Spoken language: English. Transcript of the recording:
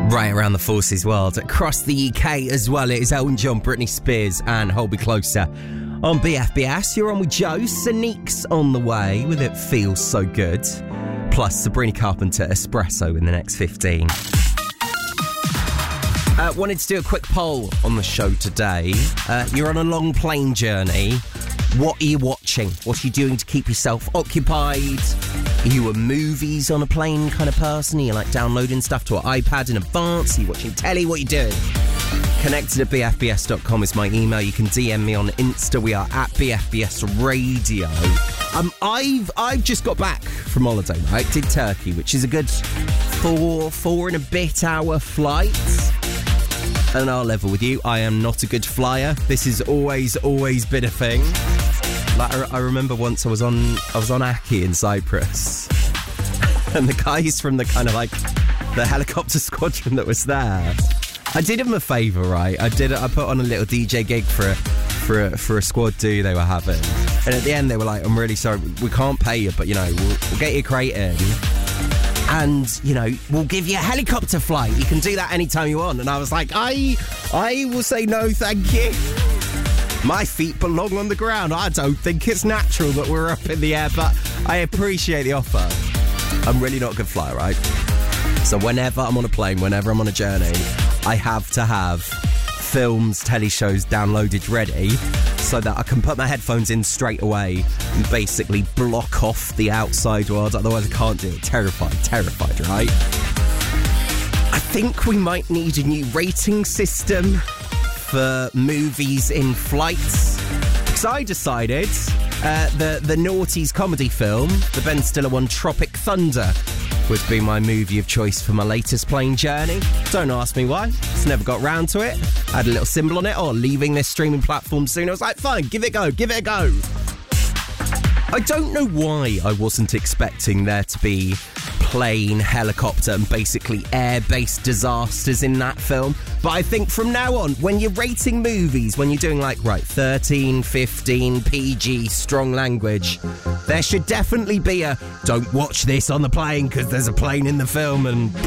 Right around the forces world, across the UK as well. It is Elton John, Britney Spears and Hold Me Closer on BFBS. You're on with Joe. Sneaks on the way with It Feels So Good. Plus Sabrina Carpenter, Espresso in the next 15. Wanted to do a quick poll on the show today. You're on a long plane journey. What are you watching? What are you doing to keep yourself occupied? Are you a movies on a plane kind of person? Are you like downloading stuff to an iPad in advance? Are you watching telly? What are you doing? Connected at bfbs.com is my email. You can DM me on Insta. We are at BFBS Radio. I've just got back from holiday, right? Did Turkey, which is a good four and a bit hour flight. And I'll level with you, I am not a good flyer. This has always been a thing. Like I remember once I was on Aki in Cyprus, and the guys from the kind of like the helicopter squadron that was there, I did them a favour, right? I put on a little DJ gig for a squad do they were having, and at the end they were like, "I'm really sorry, we can't pay you, but you know we'll get your crate in." And, you know, we'll give you a helicopter flight. You can do that anytime you want. And I was like, I will say no, thank you. My feet belong on the ground. I don't think it's natural that we're up in the air, but I appreciate the offer. I'm really not a good flyer, right? So whenever I'm on a plane, whenever I'm on a journey, I have to have films, telly shows downloaded ready so that I can put my headphones in straight away and basically block off the outside world. Otherwise I can't do it. Terrified, right? I think we might need a new rating system for movies in flights, because I decided the noughties comedy film, the Ben Stiller one, Tropic Thunder, would be my movie of choice for my latest plane journey. Don't ask me why. Just never got round to it. I had a little symbol on it, leaving this streaming platform soon. I was like, fine, give it a go. I don't know why I wasn't expecting there to be plane, helicopter and basically air-based disasters in that film. But I think from now on, when you're rating movies, when you're doing like, right, 13, 15, PG, strong language, there should definitely be a, don't watch this on the plane because there's a plane in the film and